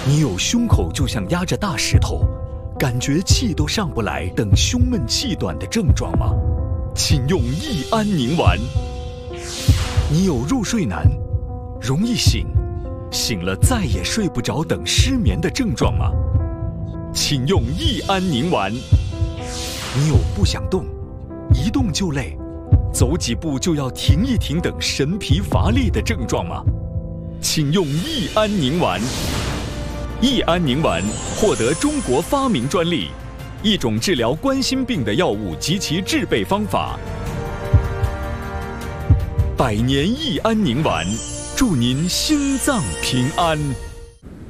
你有胸口就像压着大石头，感觉气都上不来等胸闷气短的症状吗？请用益安宁丸。你有入睡难、容易醒、醒了再也睡不着等失眠的症状吗？请用益安宁丸。你有不想动、一动就累、走几步就要停一停等神疲乏力的症状吗？请用益安宁丸。益安宁丸获得中国发明专利，一种治疗冠心病的药物及其制备方法。百年益安宁丸，祝您心脏平安。